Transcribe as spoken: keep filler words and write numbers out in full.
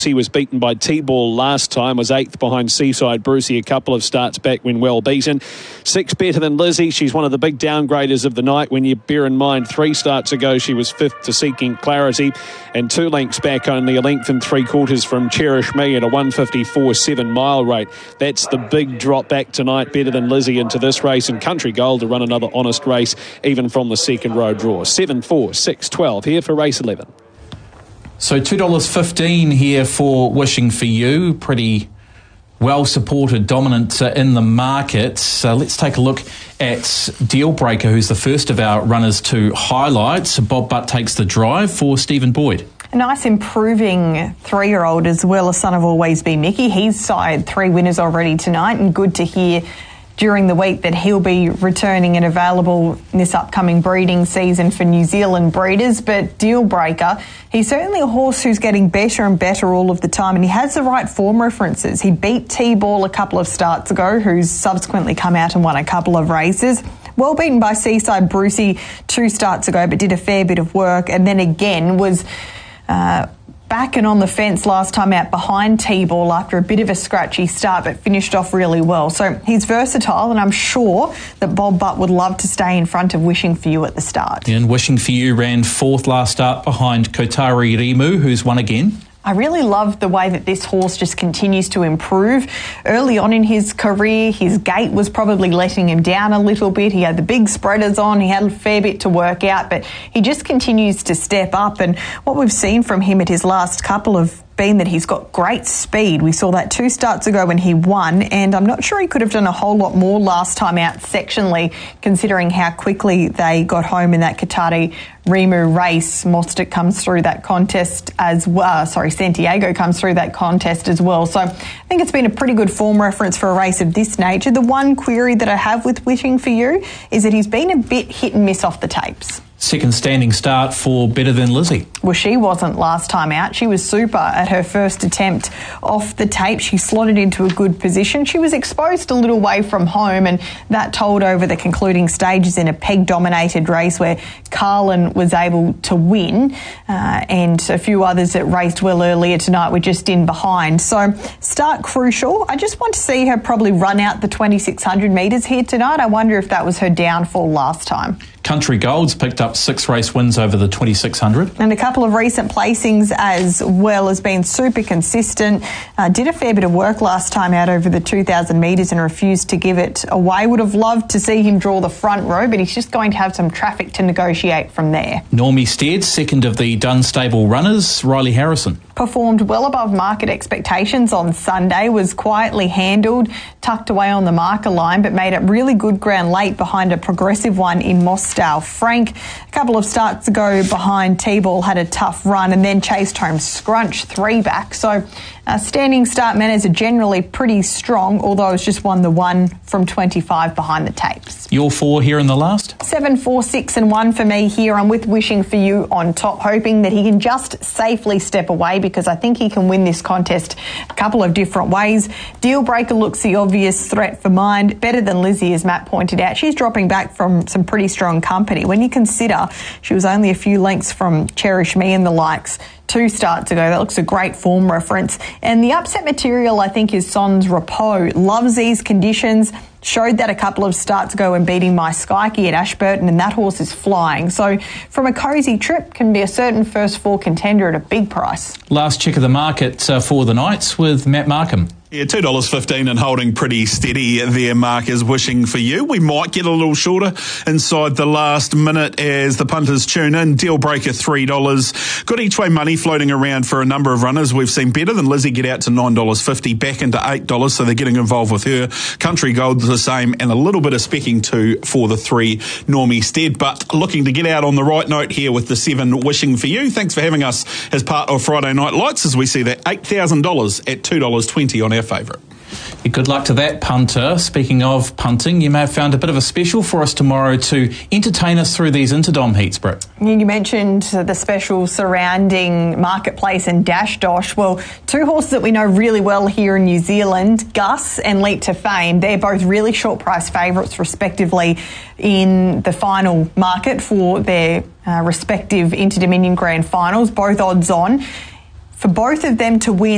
He was beaten by T-Ball last time, was eighth behind Seaside Brucey a couple of starts back when well beaten. Six better than Lizzie. She's one of the big downgraders of the night when you bear in mind three starts ago she was fifth to Seeking Clarity, and two lengths back only a length and three quarters from Cherish Me at a one fifty-four seven mile rate. That's the big drop back tonight, better than Lizzie into this race, and Country Gold to run another honest race even from the second row draw. seven, four, six, twelve here for race eleven. So two dollars fifteen here for Wishing For You. Pretty well supported, dominant uh, in the market. So let's take a look at Deal Breaker, who's the first of our runners to highlight. Bob Butt takes the drive for Stephen Boyd. A nice improving three-year-old as well, a son of Always Be Mickey. He's sired three winners already tonight, and good to hear during the week that he'll be returning and available in this upcoming breeding season for New Zealand breeders. But Deal Breaker, he's certainly a horse who's getting better and better all of the time, and he has the right form references. He beat T-Ball a couple of starts ago, who's subsequently come out and won a couple of races. Well beaten by Seaside Brucey two starts ago, but did a fair bit of work, and then again was Uh, back and on the fence last time out behind T-Ball after a bit of a scratchy start, but finished off really well. So he's versatile, and I'm sure that Bob Butt would love to stay in front of Wishing For You at the start. And Wishing For You ran fourth last start behind Kotari Rimu, who's won again. I really love the way that this horse just continues to improve. Early on in his career, his gait was probably letting him down a little bit. He had the big spreaders on. He had a fair bit to work out, but he just continues to step up. And what we've seen from him at his last couple of been that he's got great speed. We saw that two starts ago when he won, and I'm not sure he could have done a whole lot more last time out sectionally, considering how quickly they got home in that Katari Rimu race. Mostert comes through that contest as well. Sorry, Santiago comes through that contest as well. So I think it's been a pretty good form reference for a race of this nature. The one query that I have with Wishing For You is that he's been a bit hit and miss off the tapes. Second standing start for Better Than Lizzie. Well, she wasn't last time out. She was super at her first attempt off the tape. She slotted into a good position. She was exposed a little way from home, and that told over the concluding stages in a peg-dominated race where Carlin was able to win, uh, and a few others that raced well earlier tonight were just in behind. So start crucial. I just want to see her probably run out the twenty-six hundred metres here tonight. I wonder if that was her downfall last time. Country Gold's picked up six race wins over the twenty-six hundred. And a couple of recent placings as well, has been super consistent. Uh, did a fair bit of work last time out over the two thousand metres and refused to give it away. Would have loved to see him draw the front row, but he's just going to have some traffic to negotiate from there. Normie Stead, second of the Dunstable runners. Riley Harrison performed well above market expectations on Sunday, was quietly handled, tucked away on the marker line, but made up really good ground late behind a progressive one in Mossdale Frank. A couple of starts ago behind T-Ball had a tough run and then chased home Scrunch three back. So uh, standing start manners are generally pretty strong, although it's just won the one from twenty-five behind the tapes. Your four here in the last? Seven, four, six and one for me here. I'm with Wishing For You on top, hoping that he can just safely step away, because I think he can win this contest a couple of different ways. Deal Breaker looks the obvious threat for Mind. Better Than Lizzie, as Matt pointed out. She's dropping back from some pretty strong company. When you consider she was only a few lengths from Cherish Me and the likes two starts ago, that looks a great form reference. And the upset material, I think, is Sans Repos. Loves these conditions. Showed that a couple of starts ago when beating My Skyke at Ashburton, and that horse is flying. So from a cosy trip, can be a certain first four contender at a big price. Last check of the market uh, for the Knights with Matt Markham. Yeah, two dollars fifteen and holding pretty steady there, Mark, is Wishing For You. We might get a little shorter inside the last minute as the punters tune in. Deal Breaker three dollars. Got each way money floating around for a number of runners. We've seen Better Than Lizzie get out to nine dollars fifty, back into eight dollars, so they're getting involved with her. Country Gold the same, and a little bit of specking too for the three, Normie Stead. But looking to get out on the right note here with the seven, Wishing For You. Thanks for having us as part of Friday Night Lights, as we see that eight thousand dollars at two dollars twenty on our favourite. Good luck to that, punter. Speaking of punting, you may have found a bit of a special for us tomorrow to entertain us through these Interdom heats, Brett. You mentioned the special surrounding Marketplace and Dash Dosh. Well, two horses that we know really well here in New Zealand, Gus and Leap to Fame, they're both really short price favourites respectively in the final market for their uh, respective Inter Dominion Grand Finals, both odds on. For both of them to win